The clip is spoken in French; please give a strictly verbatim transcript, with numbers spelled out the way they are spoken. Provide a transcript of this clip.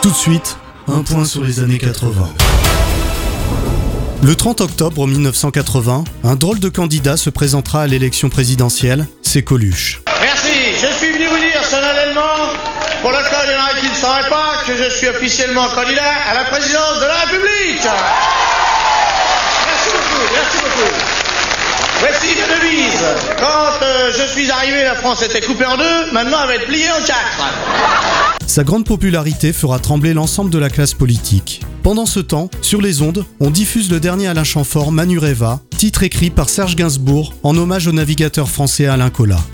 Tout de suite, un point sur les années quatre-vingts. Le trente octobre mille neuf cent quatre-vingts, un drôle de candidat se présentera à l'élection présidentielle, c'est Coluche. Merci, je suis venu vous dire solennellement, pour le cas il y en a qui ne sauraient pas, que je suis officiellement candidat à la présidence de la République. Merci beaucoup, merci beaucoup. Voici ma devise. Quand euh, je suis arrivé, la France était coupée en deux, maintenant elle va être pliée en quatre. Sa grande popularité fera trembler l'ensemble de la classe politique. Pendant ce temps, sur les ondes, on diffuse le dernier Alain Chamfort, Manureva, titre écrit par Serge Gainsbourg en hommage au navigateur français Alain Colas.